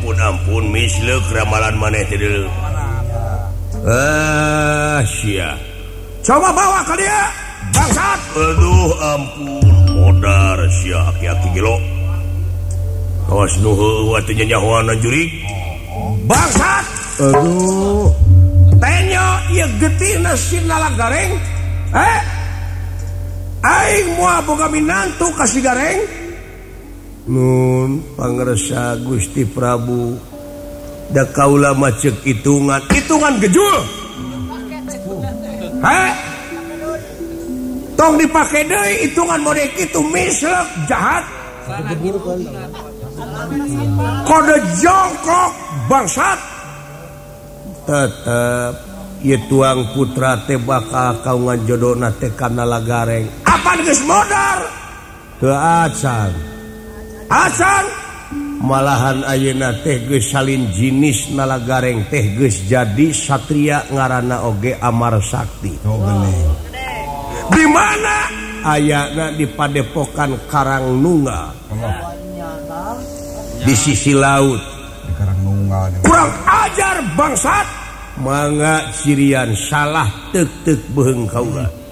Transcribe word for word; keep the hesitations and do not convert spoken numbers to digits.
ampun ampun misle ramalan maneh teh deuleu. Ah, sia. Coba bawa ke dia, bangsat. Aduh ampun, modar sia aki-aki gelo. Awas nu heueuh atuh nyanyahoana jurig. Bangsat. Aduh. Tenyo ieu geutina si Nalagareng. Eh? Aing moal boga minantu ka si Gareng. Nun pangresa Gusti Prabu. Da kaula mah ceuk hitungan, hitungan gejul. Heh? Tong dipake deui hitungan mode kitu mislek jahat. Kode jongkok bangsat. Tetep ieu tuang putra teh bakal kaungan jodona teh ka Nalagareng. Apaan geus modar? Teu acan. Acan malahan ayeuna teh geus salin jinis Nalagareng teh geus jadi satria ngaranna oge Amar Sakti. Oh bener. Di mana? Ayana di Padepokan Karangnunggal. Di sisi laut. Di Karangnunggal. Kurang ajar bangsat. Mangga cirian salah teuk-teuk beuheung kaula.